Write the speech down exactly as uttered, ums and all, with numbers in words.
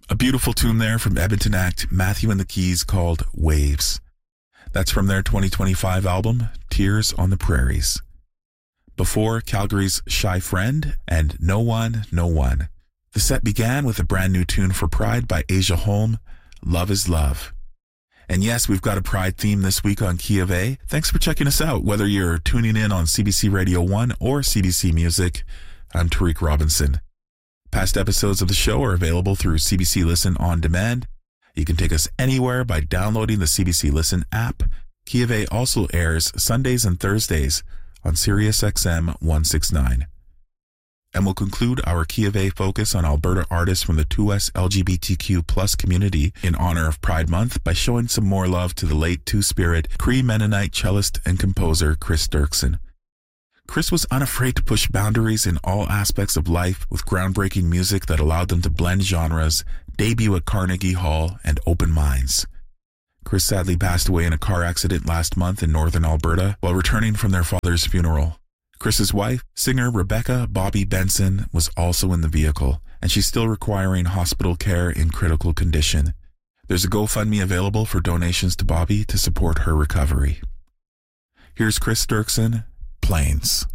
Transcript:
A beautiful tune there from Edmonton act Matthew and the Keys called Waves. That's from their twenty twenty-five album, Tears on the Prairies. Before, Calgary's Shy Friend and No One, No One. The set began with a brand new tune for Pride by Asia Holm, Love is Love. And yes, we've got a Pride theme this week on Key of A. Thanks for checking us out, whether you're tuning in on C B C Radio one or C B C Music. I'm Tariq Robinson. Past episodes of the show are available through C B C Listen On Demand. You can take us anywhere by downloading the C B C Listen app. Key of A also airs Sundays and Thursdays on Sirius X M one sixty-nine. And we'll conclude our Key of A focus on Alberta artists from the two S L G B T Q plus community in honor of Pride Month by showing some more love to the late Two-Spirit Cree Mennonite cellist and composer Chris Dirksen. Chris was unafraid to push boundaries in all aspects of life with groundbreaking music that allowed them to blend genres, debut at Carnegie Hall, and open minds. Chris sadly passed away in a car accident last month in northern Alberta while returning from their father's funeral. Chris's wife, singer Rebecca Bobby Benson, was also in the vehicle, and she's still requiring hospital care in critical condition. There's a GoFundMe available for donations to Bobby to support her recovery. Here's Chris Dirksen, Plains.